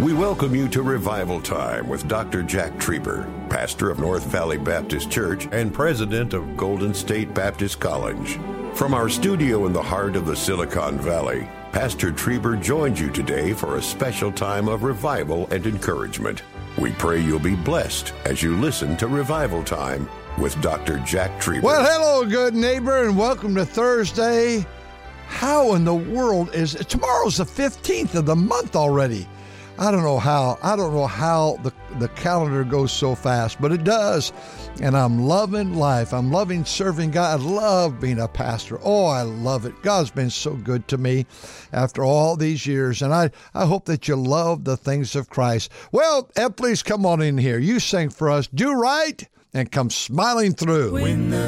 We welcome you to Revival Time with Dr. Jack Trieber, pastor of North Valley Baptist Church and president of Golden State Baptist College. From our studio in the heart of the Silicon Valley, Pastor Trieber joins you today for a special time of revival and encouragement. We pray you'll be blessed as you listen to Revival Time with Dr. Jack Trieber. Well, hello, good neighbor, and welcome to Thursday. How in the world is it? Tomorrow's the 15th of the month already. I don't know how the calendar goes so fast, but it does. And I'm loving life. I'm loving serving God. I love being a pastor. Oh, I love it. God's been so good to me after all these years. And I hope that you love the things of Christ. Well, Ed, please come on in here. You sing for us. Do right and come smiling through.